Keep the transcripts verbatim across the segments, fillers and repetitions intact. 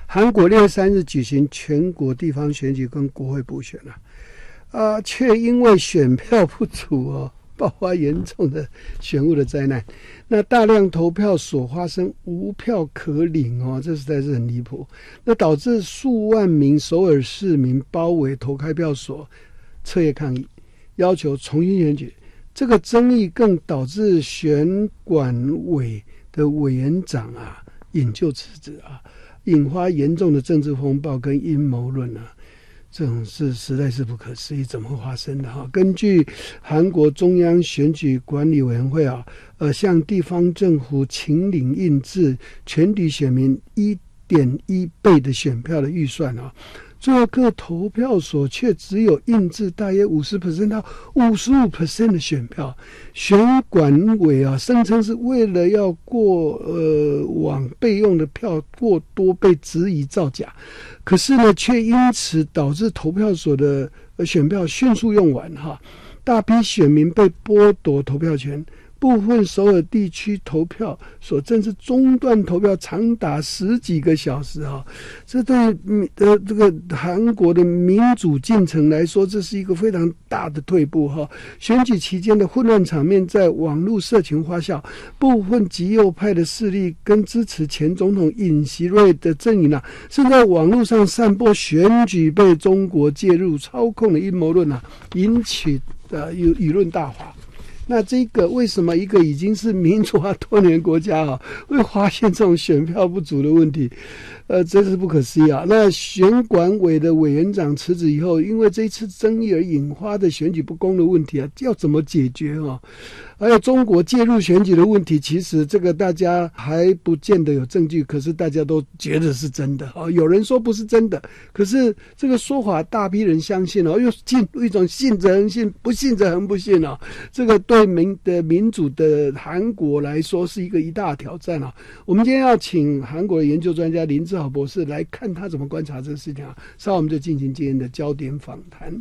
韩国六月三日举行全国地方选举跟国会补选啊，啊，却因为选票不足哦，爆发严重的选务的灾难。那大量投票所发生无票可领哦，这实在是很离谱。那导致数万名首尔市民包围投开票所，彻夜抗议，要求重新选举。这个争议更导致选管委的委员长啊引咎辞职啊，引发严重的政治风暴跟阴谋论啊。这种事实在是不可思议，怎么会发生的哈？根据韩国中央选举管理委员会啊，呃，向地方政府请领印制全体选民 一点一 倍的选票的预算啊，最后各投票所却只有印制大约 百分之五十 到 百分之五十五 的选票。选管委啊声称是为了要过呃往备用的票过多被质疑造假，可是呢却因此导致投票所的选票迅速用完哈，大批选民被剥夺投票权。部分首尔地区投票所正是中断投票长达十几个小时啊！这对呃这个韩国的民主进程来说，这是一个非常大的退步哈。选举期间的混乱场面在网络社群发酵，部分极右派的势力跟支持前总统尹锡悦的阵营啊，是在网络上散播选举被中国介入操控的阴谋论啊，引起呃舆舆论大哗。那这个为什么一个已经是民主化多年国家啊，会发现这种选票不足的问题？呃，真是不可思议啊！那选管委的委员长辞职以后，因为这一次争议而引发的选举不公的问题啊，要怎么解决啊？还有中国介入选举的问题，其实这个大家还不见得有证据，可是大家都觉得是真的啊。有人说不是真的，可是这个说法大批人相信哦，又进入一种信则恒信，不信则恒不信哦。这个对民的民主的韩国来说是一个一大挑战啊。我们今天要请韩国的研究专家林志豪博士来看他怎么观察这个事情啊。稍后我们就进行今天的焦点访谈。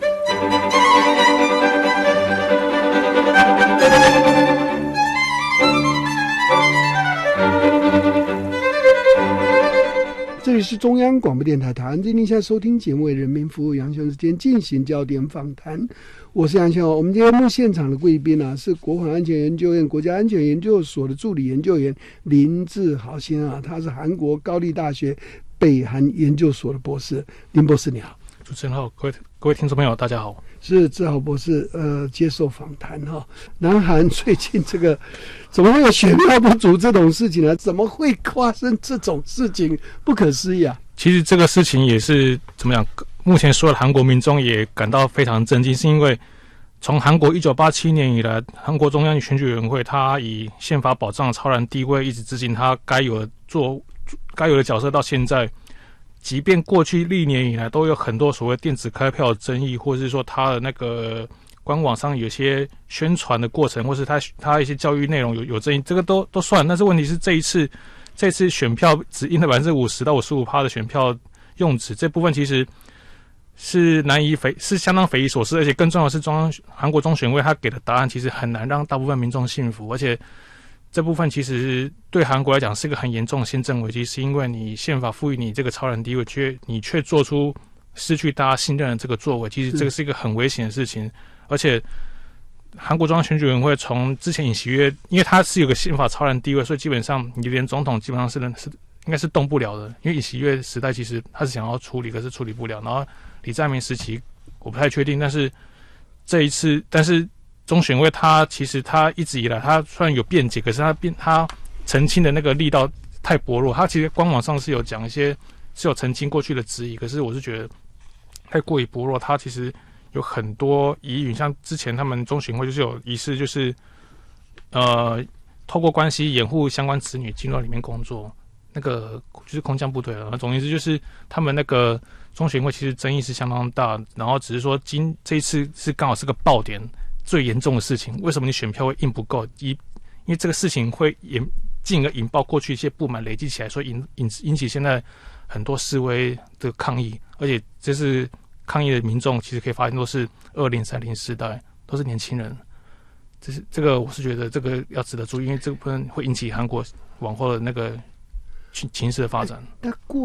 这里是中央广播电台台湾之音，现在收听节目为人民服务，杨雄时间进行焦点访谈，我是杨雄。我们今天目现场的贵宾啊，是国防安全研究院国家安全研究所的助理研究员林志豪先生啊，他是韩国高丽大学北韩研究所的博士。林博士你好。 主持人好，各位各位听众朋友大家好。 是志豪博士呃接受访谈哈。南韩最近这个怎么会有选票不足这种事情呢？怎么会发生这种事情？不可思议啊！ 其实这个事情也是怎么讲？目前所有的韩国民众也感到非常震惊，是因为从韩国一九八七年以来，韩国中央选举委员会它以宪法保障的超然地位一直执行它该有的做该有的角色，到现在。即便过去历年以来都有很多所谓电子开票的争议，或者是说它的那个官网上有些宣传的过程，或是它它一些教育内容有有争议，这个都都算。但是问题是这一次这次选票只印了百分之五十到五十五趴的选票用纸，这部分其实是难以匪是相当匪夷所思，而且更重要的是中央韩国中选会他给的答案其实很难让大部分民众信服，而且。这部分其实对韩国来讲是一个很严重的宪政危机，是因为你宪法赋予你这个超然地位，却你却做出失去大家信任的这个作为，其实这个是一个很危险的事情。而且韩国中央选举委员会从之前尹锡悦，因为他是有个宪法超然地位，所以基本上你连总统基本上是是应该是动不了的。因为尹锡悦时代其实他是想要处理，可是处理不了。然后李在明时期我不太确定，但是这一次，但是。中选会他其实他一直以来他虽然有辩解，可是他辩他澄清的那个力道太薄弱。他其实官网上是有讲一些是有澄清过去的质疑，可是我是觉得太过于薄弱。他其实有很多疑云，像之前他们中选会就是有疑似就是呃透过关系掩护相关子女进入里面工作，那个就是空降部队了。总而言之就是他们那个中选会其实争议是相当大，然后只是说今这一次是刚好是个爆点。最严重的事情，为什么你选票会印不够？一，因为这个事情会引进而引爆过去一些不满累积起来，所以引引引起现在很多示威的抗议，而且这是抗议的民众，其实可以发现都是二零三零世代，都是年轻人。这是这个，我是觉得这个要值得注意，因为这部分会引起韩国往后的那个情势的发展。 他过